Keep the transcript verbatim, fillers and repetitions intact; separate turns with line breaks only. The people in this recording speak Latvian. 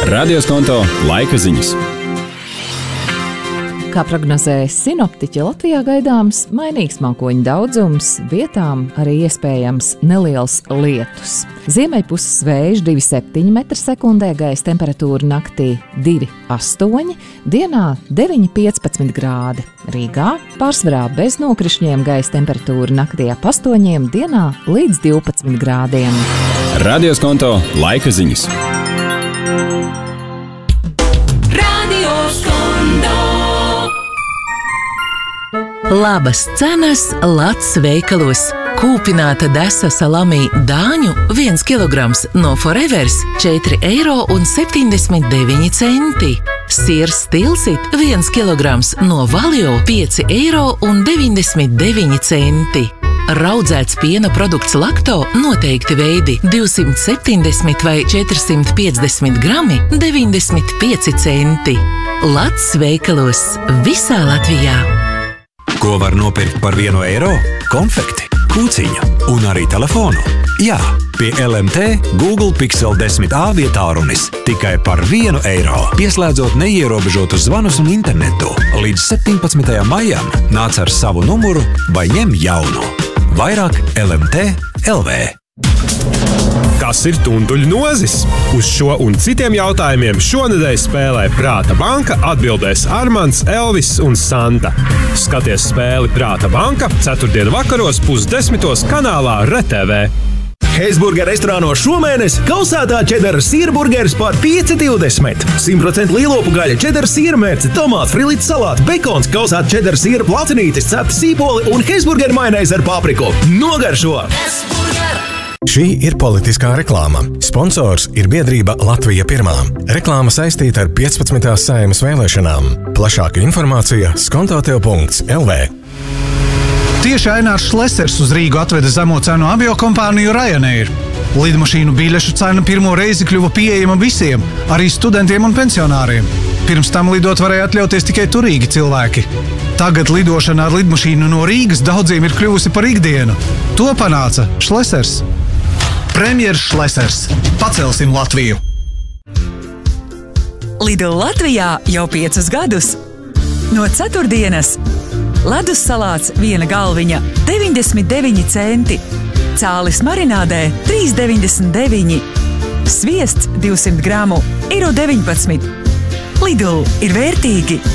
Radio Skonto laika ziņas.
Kā prognozēja sinoptiķi, Latvijā gaidāms mainīgs mākoņu daudzums, vietām arī iespējams neliels lietus. Ziemeļpuses vējš divi septiņi metri sekundē, gaisa temperatūra naktī divi astoņi, dienā deviņi piecpadsmit grādi. Rīgā pārsvarā bez nokrišņiem, gaisa temperatūra naktī ap astoņiem, dienā līdz divpadsmit grādiem.
Radio Skonto laika ziņas.
Labas cenas Lats veikalos. Kūpināta desa salamī dāņu viens kilograms no Forevers četri eiro un septiņdesmit deviņi centi. Siers Stilsit viens kilograms no Valio pieci eiro un deviņdesmit deviņi centi. Raudzēts piena produkts Lakto noteikti veidi divsimt septiņdesmit vai četrsimt piecdesmit grami deviņdesmit pieci centi. Lats veikalos visā Latvijā.
Ko var nopirkt par vienu eiro? Konfekti, kūciņu un arī telefonu. Jā, pie L M T Google Pixel desmit A vietā runis tikai par vienu eiro. Pieslēdzot neierobežotus zvanus un internetu. Līdz septiņpadsmitajam maijam nāc ar savu numuru vai ņem jaunu. Vairāk L M T L V.
Kas ir tunduļu nozis? Uz šo un citiem jautājumiem šonedēļ spēlē Prāta banka atbildēs Armands, Elvis un Santa. Skaties spēli Prāta banka ceturtdienu vakaros pusdesmitos kanālā R T V.
Heisburger restorānos šomēnes kausētā čedara sīra burgeris par pieci divdesmit. simt procentu lielopu gaļa, čedara sīra mērce, tomāts, frilīts salāti, bekons, kausēta čedara sīra placinītis, cepta sīpoli un Heisburger majonēze ar papriku. Nogaršo!
Šī ir politiskā reklāma. Sponsors ir biedrība Latvija pirmā. Reklāma saistīta ar piecpadsmitās Saeimas vēlēšanām. Plašāka informācija skontotev punkts L V.
Tieši Ainārs Šlesers uz Rīgu atveda zemo cenu aviokompāniju Ryanair. Lidmašīnu biļešu cena pirmo reizi kļuva pieejama visiem, arī studentiem un pensionāriem. Pirms tam lidot varēja atļauties tikai turīgi cilvēki. Tagad lidošana ar lidmašīnu no Rīgas daudziem ir kļuvusi par ikdienu. To panāca Šlesers. Premjers Šlesers. Pacelsim Latviju!
Lidl Latvijā jau piecus gadus. No ceturtdienas ledus salāts viena galviņa deviņdesmit deviņi centi. Cālis marinādē trīs deviņdesmit deviņi. Sviests divsimt gramu eiro deviņpadsmit. Lidl ir vērtīgi.